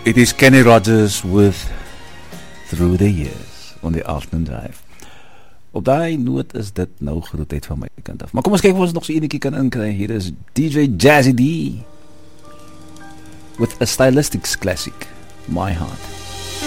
It is Kenny Rogers with Through the Years on die Afternoon Drive. Op daai noot is dit nou groetheid van my kant af. Maar kom ons kyk of ons nog so enetjie kan inkry. Hier is DJ Jazzy D with a stylistics classic, My Heart.